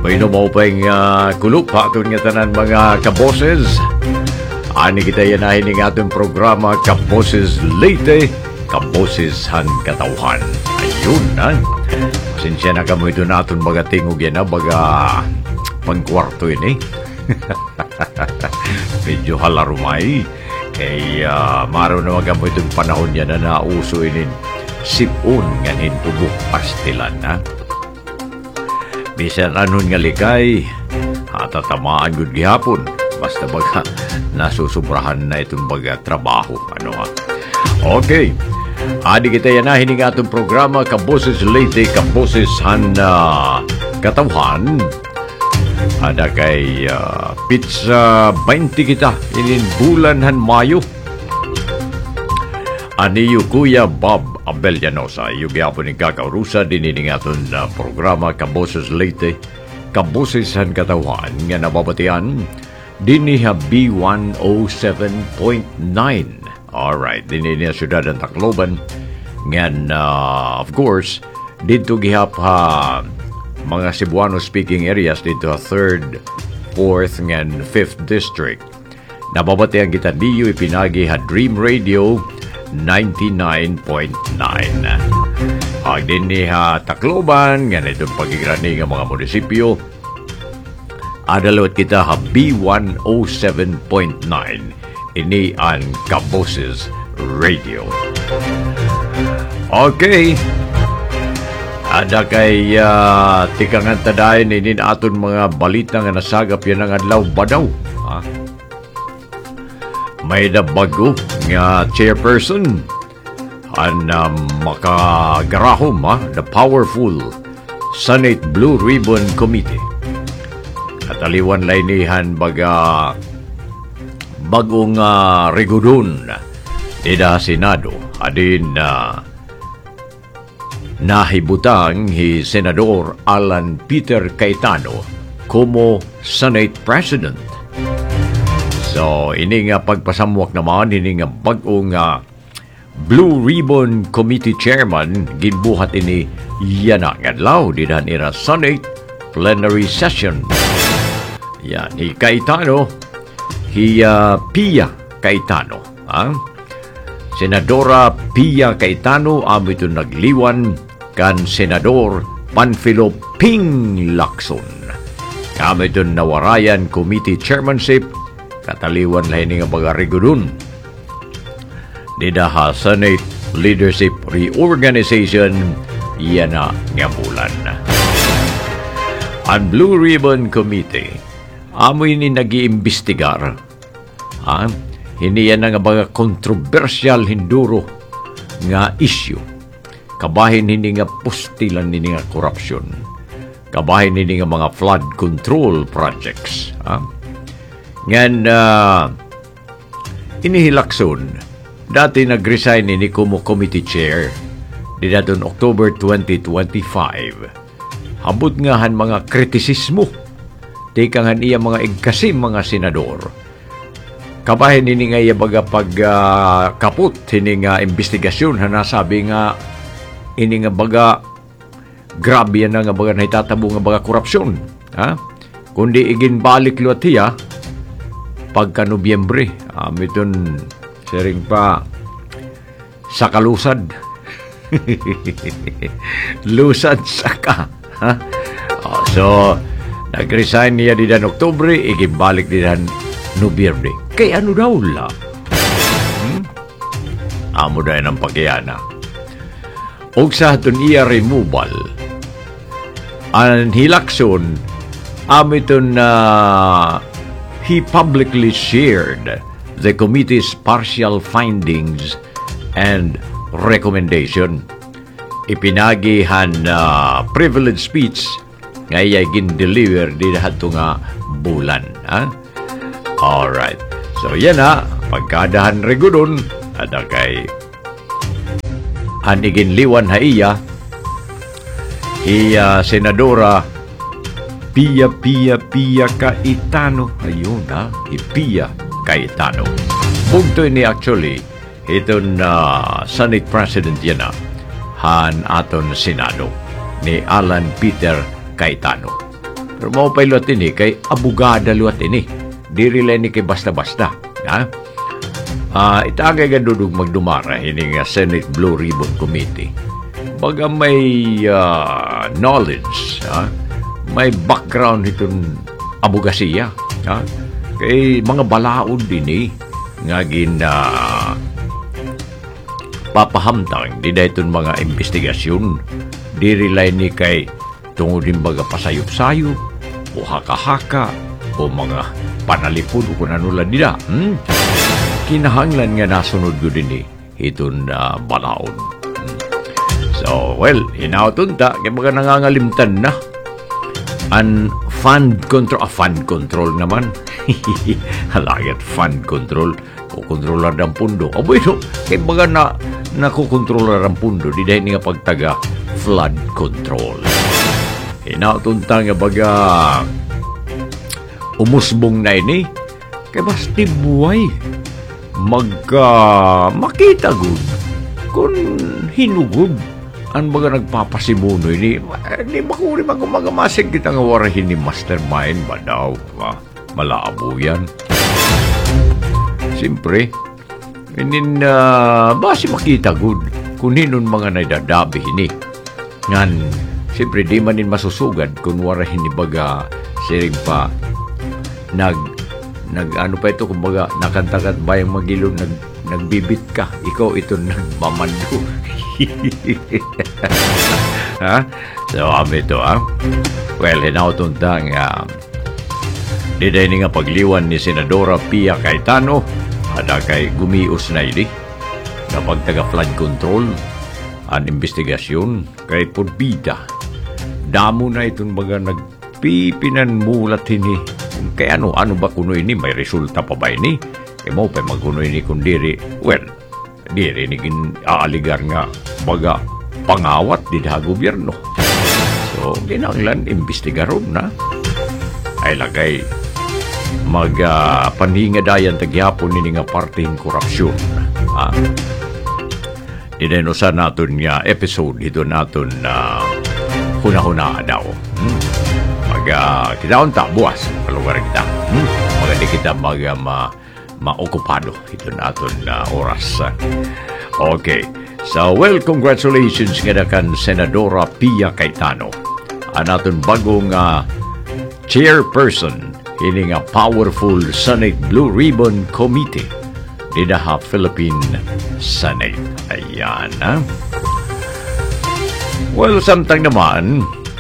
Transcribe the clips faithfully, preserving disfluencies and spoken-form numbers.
Painom mo pa yung uh, kulop ha, itong nga tanan mga kaboses. Ani kita yanahin ng atong programa Kaboses Leyte, Kaboses Han Katawhan. Ayun na. Pasensya na kamo ito natin baga tingog yan na, baga pangkwarto yun eh. Medyo halarumay. Kaya uh, maraw na magamo itong panahon yan na nauso inin sipon nganin tubok pastilan na. Bisan anon nga likay, hatatamaan gud gihapon. Basta baga nasusubrahan na itong baga trabaho. Ano ha? Okay. Adi kita yan na hining atong programa Kaboses Leyte, Kaboses Han uh, Katawhan. Ada kay uh, pizza twenty kita inin bulan han Mayo. Aniyo Kuya Bob Abellanosa, yugyapon ni Kakaurusa, dinining aton na programa Kaboses Leyte, Kaboses Han Katawhan, nga nababatian, diniha B one oh seven point nine. Alright, diniha syudad ng Tacloban, nga uh, of course, dito gihap ha, mga Cebuano-speaking areas, dito ha third, fourth, nga fifth district. Nababatian kita diyo, ipinagi ha Dream Radio, ninety-nine point nine. Ang din ni ha, Tacloban, nga itong pagigrani ng mga munisipyo, adalot kita ha B one oh seven point nine. Ini ang Kaboses Radio. Okay. Ada kay uh, tikangan tadayan inin aton mga balita nga nasagap yan ang adlaw ba daw? Ha? May na bago nga chairperson ang uh, makagarahom, ha? The powerful Senate Blue Ribbon Committee. Kataliwan lainihan baga bagong uh, regudon ida Senado. Adin na uh, nahibutang hi Senador Alan Peter Cayetano como Senate President. So, ini nga pagpasamwak naman, ini nga bagong uh, Blue Ribbon Committee Chairman, ginbuhat ini yana nga adlaw didan ira Senate Plenary Session. Yan, hi Cayetano, hi uh, Pia Cayetano. Ha? Senadora Pia Cayetano, amo ito nagliwan kan Senador Panfilo Ping Lacson. Amo ito nawarayan Committee Chairmanship, kataliwan lain nga bagarigudun. Didaha Senate Leadership Reorganization, yan na nga bulan. Ang Blue Ribbon Committee, amo ini nag-iimbestigar. Ha? Hindi yan nga mga kontrobersyal hinduro nga issue. Kabahin hindi nga pustilan hindi nga korupsyon. Kabahin hindi nga mga flood control projects. Ha? Ngan uh, inihilakson, dati nag-resign ini como committee chair di daton October twenty twenty-five. Habot nga han mga kritisismo. Tika nga iya mga igkasim mga senador. Kabahin ini nga iya baga pag uh, kaput ini nga investigasyon na nasabi nga ini nga baga grabe yan nga baga nahitatabo nga baga korupsyon. Ha? Kundi igin balik luat hiya pagka Nobyembre. Um, iton sharing pa sa kalusad. Lusad saka. Ha? Oh, so, nag-resign niya di dan Oktubre, igin balik di dan Nobyembre. Kay ano daw la? Hmm? Amo dahil ng pagyana. Og sa hatun iya removal, ang hilakson, amo ito na he publicly shared the committee's partial findings and recommendation. Ipinagihan na uh, privilege speech nga iya gin-deliver di lahat nga bulan. Ha? Alright. So, yan ha. Pagkadahan regudon, ada kay hanigin liwan ha iya, iya Senadora Pia Pia Pia Cayetano. Ayun ha. Pia Cayetano. Punto ini actually, ito na Senate President yan ha. Han aton Senado ni Alan Peter Cayetano. Pero mo pa luat ini kay abogada luat ini. Diri lang ni kay basta-basta. Ha? Uh, itagay ka dudug magdumara ini nga Senate Blue Ribbon Committee. Baga may uh, knowledge, ha? May background itong abogasiya. Ha? Kay mga balaod din eh. Nga gina papahamtang di na itong mga investigasyon. Di relay ni kay tungod din baga pasayop-sayop o haka-haka o mga panalipod o kung ano lang nila. Hmm? Kinahanglan nga nasunod ko din eh itong uh, balaod. Hmm. So, well, hinauton ta kaya baga nangangalimtan na an fund control, ah, fund control naman. Halagit fund control o kontrolar ng pundo. Aboy no, kaya baga na nakukontrolar ang pundo di dahil nga pagtaga flood control. Hinautunta nga baga umusbong na ini kaya basti buhay magka makita good kung hinugod ang baga nagpapasimuno ini di ba kung rin magamasig kita nga warahin ni mastermind ba daw ha? Malabo yan. Siyempre, inin uh, basi makita good kung hinon mga naidadabi ini. Ngan, siyempre di man in masusugad kung warahin ni baga siring pa nag, nag ano pa ito kumbaga nakantakat ba yung magilo nag, nagbibit ka. Ikaw ito nagmamando. Ha? So, kami ito ha. Well, hinautuntang uh, di dahil nga pagliwan ni Senadora Pia Cayetano ada kay gumios na ini na pagtaga flood control ang investigasyon kay Purbida. Damo na itong baga nagpipinan mulat ini kay ano, ano ba kuno ini may resulta pa ba ini? E mo pa magkuno ini kung diri, well, diri ni aaligar nga baga pangawat di da gobyerno. So, ginanglan investigaron na ay lagay mag uh, panhingadayan tagyapon nini nga parteng korupsyon. Ha? Dinenosa natin nga episode ito natin na uh, huna-huna daw. Hmm? Mag uh, kita unta buwas palugar kita. Hmm? Mag di kita mag uh, ma maokupado ito natin na uh, oras. Okay. So, well, congratulations nga kan Senadora Pia Cayetano. Ang aton bagong uh, chairperson ini nga powerful Senate Blue Ribbon Committee ni daha Philippine Senate. Ayan, ha? Well, samtang naman,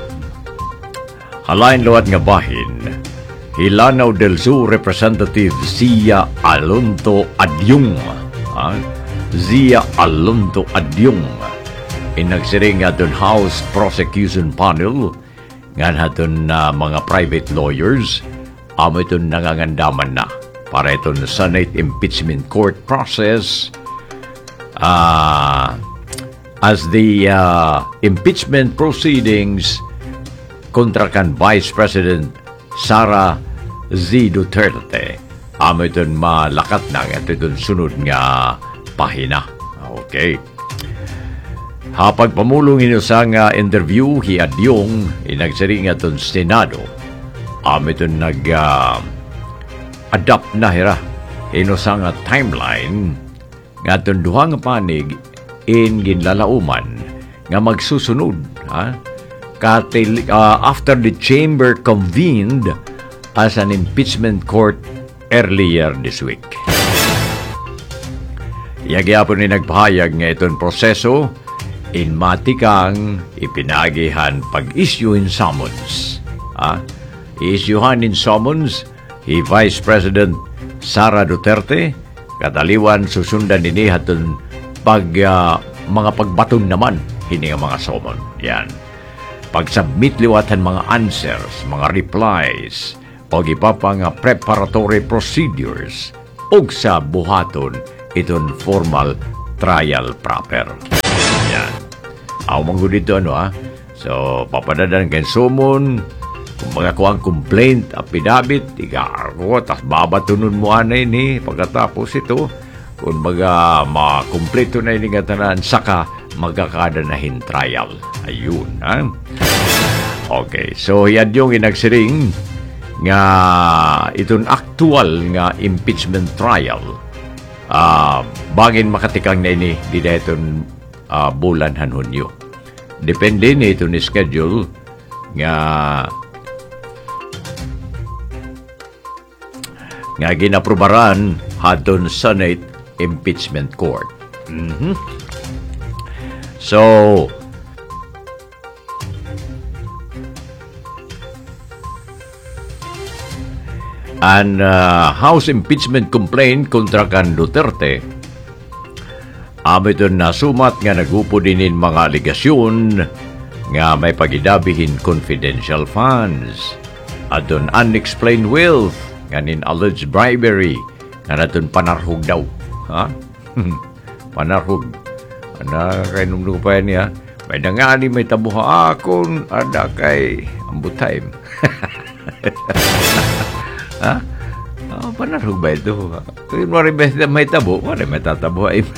halain lawat nga bahin, Hilanao del Sur Representative Zia Alonto Adyong, ha? Zia Alonto Adyong, inagsiring nga dun House Prosecution Panel, nga natin na uh, mga private lawyers, amo ito nangangandaman na para itong Senate Impeachment Court process uh, as the uh, impeachment proceedings kontra kan Vice President Sara Z. Duterte. Amo itong malakat na ito itong sunod nga pahina. Okay. Hapag pamulong ino sa nga interview hi Adyong inagsari nga itong Senado. Amo ito nag-adapt uh, na hira ino sa nga timeline nga itong duhang panig in ginlalauman nga magsusunod ha? Katil, uh, after the chamber convened as an impeachment court earlier this week. Iyagyapon ni nagpahayag nga itong proseso in matikang ipinagihan pag-issuein summons. Ha? I-issuehan in summons hi Vice President Sara Duterte kataliwan susundan nini hatun pag uh, mga pagbaton naman hini nga mga summon. Yan. Pag-submit liwatan mga answers, mga replies o ipapa nga preparatory procedures og sa buhaton iton formal trial proper. Yan. Aw manggo dito ano ha. So papadadan kay summon kung magakuha ang complaint, affidavit, igargo, tas babatunon mo anay ni pagkatapos ito, kung baga makumpleto na ini nga tanan, saka magkakada na hin trial. Ayun, ha? Okay, so yan yung inagsiring nga itong actual nga impeachment trial. Uh, bangin makatikang na ini di na itong uh, bulan han Hunyo. Depende na ito ni schedule nga nga ginaprubaran hadon Senate Impeachment Court. Mm-hmm. So, an uh, House impeachment complaint kontra kan Duterte amo ito nasumat nga nagupo dinin mga aligasyon nga may pagidabihin confidential funds adon unexplained wealth nganin alleged bribery nga naton panarhog daw ha panarhog ana kay nung pa niya may dangani may tabuha akon ada kay ambot time ha? Oh, panarog ba ito? Kung mo rin may tabo, wala may tatabo ay.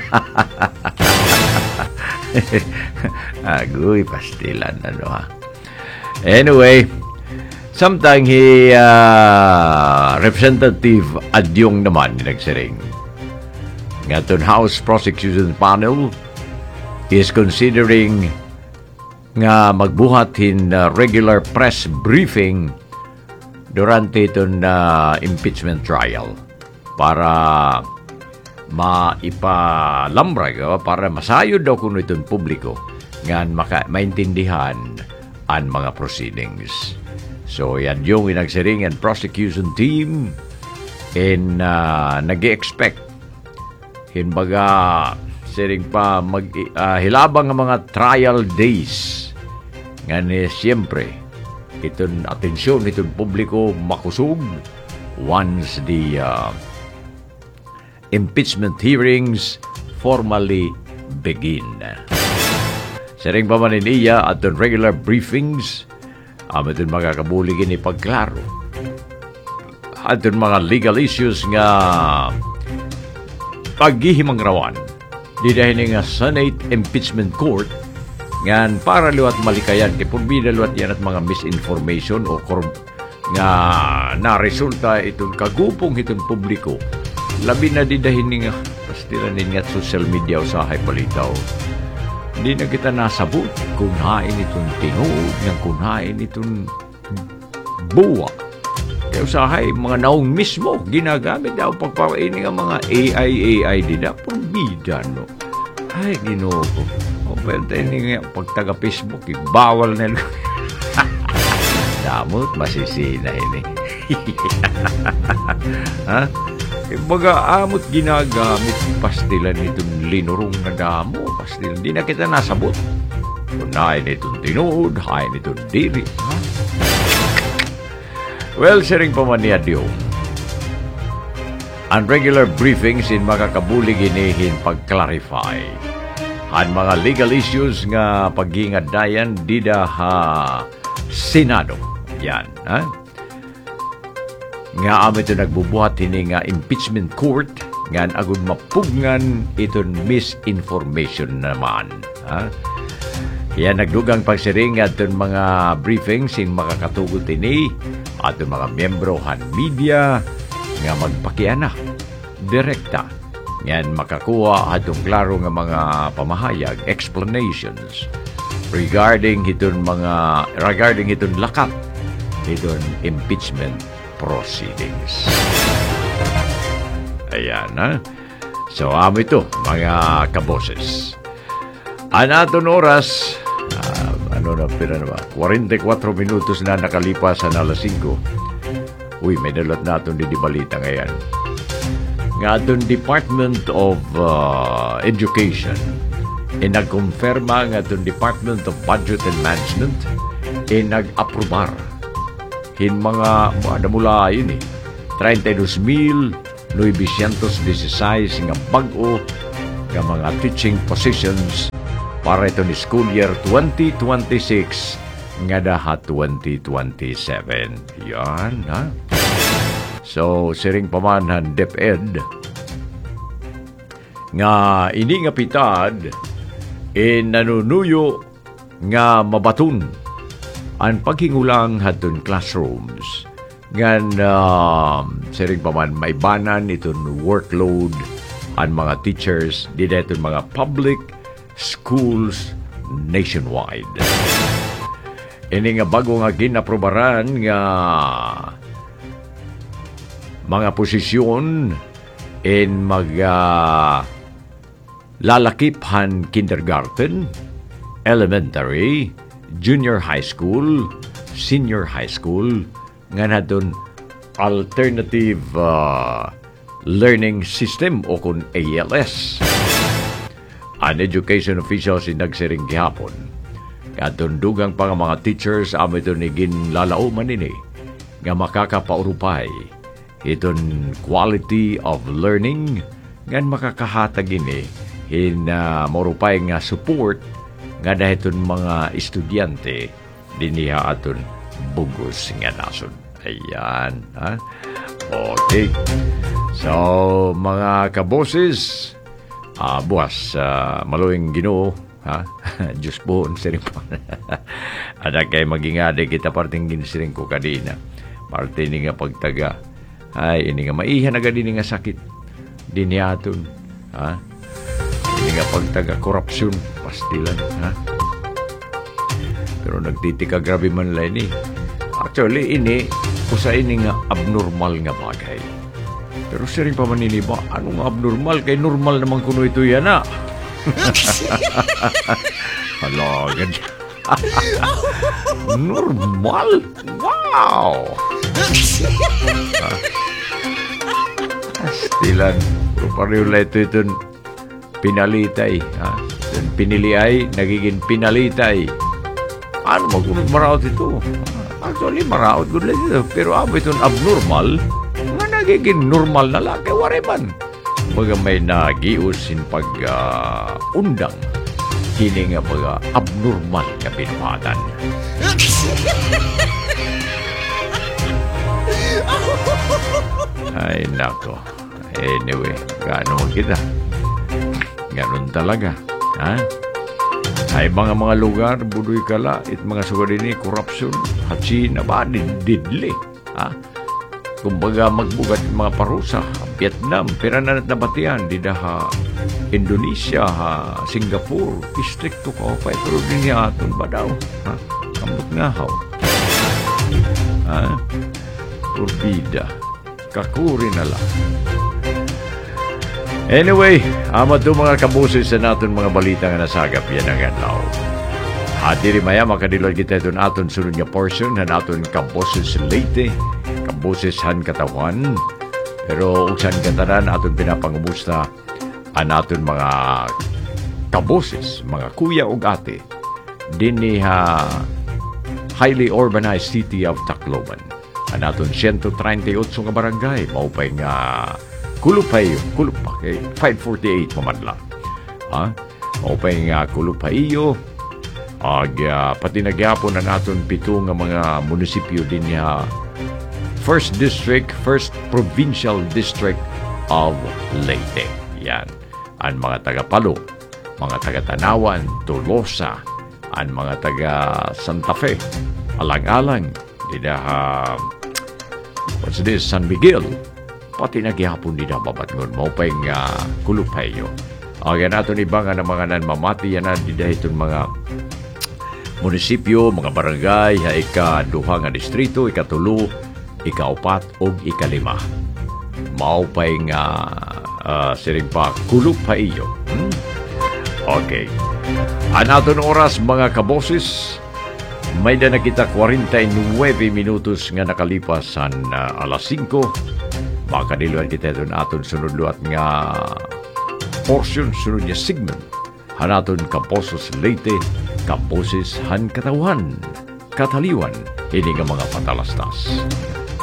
Agoy, pastilan, ano ha. Anyway, sometime he, uh, Representative Adyong naman, nagsiring. Ngayon, House Prosecution Panel is considering nga magbuhat in uh, regular press briefing durante itong uh, impeachment trial para maipalambrag o para masayod daw kuno itong publiko ngan maka maintindihan ang mga proceedings. So yan yung inagsiring and prosecution team in uh, nag-expect hinbaga siring pa mag uh, hilabang ang mga trial days ngan eh, siyempre itong atensyon itong publiko makusog once the uh, impeachment hearings formally begin. Siring pa man niya at itong regular briefings um, itong mga kabuligin ipagklaro at itong mga legal issues nga paghihimang rawan di dahil nga Senate Impeachment Court ngan para liwat malikayan kay purbida liwat yan at mga misinformation o kor- nga naresulta itong kagupong itong publiko labi na di dahil nga pastilan nga social media usahay palitaw di na kita nasabot kung hain itong tinood ng kung hain itong buwa kaya usahay mga naong mismo ginagamit daw pagpapaini nga mga A I A I di na purbida no ay ginoo ko o pwede nga pag taga Facebook bawal na damot masisina ini ha baga amot ginagamit pastilan itong linurong na damo pastilan di na kita nasabot unahin itong tinuod hain itong diri ha? Well siring pamaniad yung unregular briefings in makakabulig inihin pag-clarify ang mga legal issues nga pagingadayan dida ha Senado. Yan, ha? Nga amo ito nagbubuhat ini nga impeachment court nga agud mapugngan iton misinformation naman, ha? Yan nagdugang pagsiring aton mga briefings in makakatugot ini aton mga miyembro han media nga magpakiana direkta yan makakuha atong klaro nga mga pamahayag explanations regarding iton mga regarding iton lakat iton impeachment proceedings. Ayan ha. So amo ito mga kaboses. Anaton oras uh, ano na pira na ba? forty-four minutos na nakalipas sa alas five. Uy, may dalot natin di balita ngayon. Nga itong Department of uh, Education e nagkonfirma nga itong Department of Budget and Management e nag-aprobar hin mga ano mula yun eh thirty-two thousand nine hundred sixteen nga bag-o nga mga teaching positions para ito ni school year twenty twenty-six nga daha twenty twenty-seven. Yan, ha? So, siring pamanhan DepEd nga ini nga pitad e nanunuyo nga mabatun ang paghingulang hatun classrooms ngan um, siring pa man may banan itong workload ang mga teachers dito itong mga public schools nationwide. Ini nga bago nga ginaprobaran nga mga posisyon in mag uh, lalakiphan kindergarten, elementary, junior high school, senior high school, nga na doon alternative uh, learning system o kung A L S. An education officials in nagsiring gihapon. Kadundugang pa nga mga teachers amo ito ni ginlalauman nini nga makakapaurupay iton quality of learning ngan makakahatag ini in uh, marupay nga support nga dahiton mga estudyante diniha aton bugos nga nasod. Ayan. Ha? Okay. So, mga kaboses, uh, buwas, uh, maluing Ginoo, ha? Diyos po, siring po. Ada kay magingade kita parting ginsiring ko kadina. Parte ini nga pagtaga. Ay, ini nga maiha na gadi nga sakit. Diniaton. Ha? Ini nga pagtaga korupsyon. Pastilan. Ha? Pero nagtitika grabe man lang ini. Actually, ini, usa ini nga abnormal nga bagay. Pero siring pa man ini ba, anong abnormal? Kay normal naman kuno ito yan, ha? Hala, ganyan. Normal? Wow! Astilan. Pero pareho lang ito ito pinalitay. Ha? Piniliay, nagiging pinalitay. Ano magkunod maraot ito? Actually, maraot good lang ito. Pero abo itong abnormal, nga nagiging normal na lang. Kaya wariman. Baga may nagiusin pag-undang. Uh, Kini nga baga abnormal na pinapatan. Ay, nako. Anyway, gano'n kita. Gano'n talaga. Ha? Ay, mga mga lugar, budoy kala, it mga sugar din korupsyon, hatsi na ba, didli. Ha? Kumbaga magbugat mga parusa, Vietnam, pera na nabatian, di daha Indonesia, ha, Singapore, districto ka o pa, pero din aton ba daw? Ha? Kamot nga haw. Ha? Turbida. Kakuri na lang. Anyway, ama to mga kabusis sa naton mga balita nga nasagap yan ang adlaw. At diri maya makadilog kita itong aton sunod nga portion na naton kabusis Leyte, kabusis han katawan. Pero uksan katanan aton pinapangumusta ang aton mga kabusis, mga kuya ug ate dinhi ha highly urbanized city of Tacloban. Ang aton one thirty-eight nga barangay maupay nga Kulupay, Kulupa, kay five forty-eight pamadla. Ha? Maupay nga Kulupayo, ag uh, pati nagyapon na naton pito nga mga munisipyo din niya First District, First Provincial District of Leyte. Yan. Ang mga taga-Palo, mga taga-Tanawan, Tolosa, ang mga taga-Santa Fe, Alang-Alang, dinaha, what's this, San Miguel, pati nagyapon din ang babatngon mo pa yung uh, Kulupayo. Aga nato ni ba nga na mga nanmamati yan na dito mga munisipyo, mga barangay, ha, ika-duha nga distrito, ika-tulo, ika-upat, o ika-lima. Mao pa yung uh, uh, siring pa Kulupayo. Hmm? Okay. Ang aton oras, mga kaboses, may na nakita forty-nine minutos nga nakalipas ang uh, alas singko. Makadiluan kita doon aton sunod luat nga portion, sunod niya segment. Hanaton Kaposos Leyte, Kaposis Han Katawan, Kataliwan, hindi nga mga patalastas.